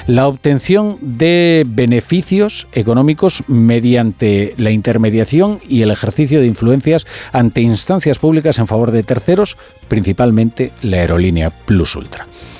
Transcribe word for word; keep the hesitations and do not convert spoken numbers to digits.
la obtención de beneficios económicos mediante la intermediación y el ejercicio de influencias ante instancias públicas en favor de terceros, principalmente la aerolínea Plus Ultra.